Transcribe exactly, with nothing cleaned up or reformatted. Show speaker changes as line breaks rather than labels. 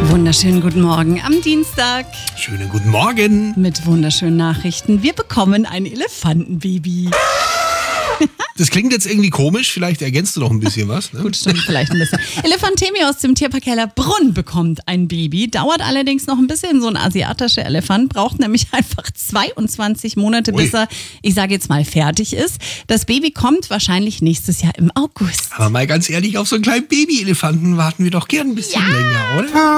Wunderschönen guten Morgen am Dienstag.
Schönen guten Morgen.
Mit wunderschönen Nachrichten. Wir bekommen ein Elefantenbaby.
Das klingt jetzt irgendwie komisch, vielleicht ergänzt du noch ein bisschen was. Ne?
Gut, stimmt, vielleicht ein bisschen. Elefantemi aus dem Tierpark Hellerbrunn bekommt ein Baby. Dauert allerdings noch ein bisschen. So ein asiatischer Elefant braucht nämlich einfach zweiundzwanzig Monate,
Ui.
bis er, ich sage jetzt mal, fertig ist. Das Baby kommt wahrscheinlich nächstes Jahr im August.
Aber mal ganz ehrlich, auf so einen kleinen Baby-Elefanten warten wir doch gern ein bisschen
Ja.
länger, oder?